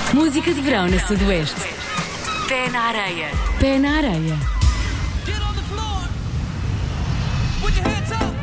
Música de verão na Sudoeste. Pé na areia. Pé na areia. Get on the floor. Put your hands up.